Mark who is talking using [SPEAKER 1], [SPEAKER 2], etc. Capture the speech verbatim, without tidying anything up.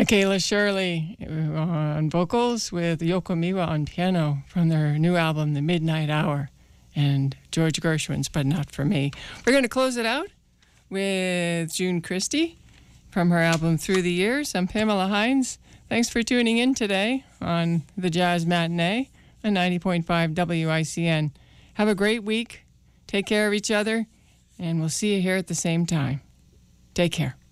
[SPEAKER 1] Michaela Shirley on vocals with Yoko Miwa on piano from their new album, The Midnight Hour, and George Gershwin's But Not For Me. We're going to close it out with June Christie from her album Through the Years. I'm Pamela Hines. Thanks for tuning in today on the Jazz Matinee on ninety point five W I C N. Have a great week. Take care of each other, and we'll see you here at the same time. Take care.